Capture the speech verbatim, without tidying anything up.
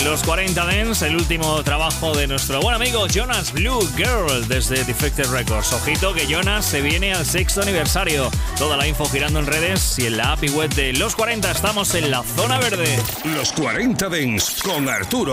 Los cuarenta Dance, el último trabajo de nuestro buen amigo Jonas Blue Girl desde Defected Records. Ojito que Jonas se viene al sexto aniversario. Toda la info girando en redes y en la app y web de Los cuarenta. Estamos en la zona verde. Los cuarenta Dance con Arturo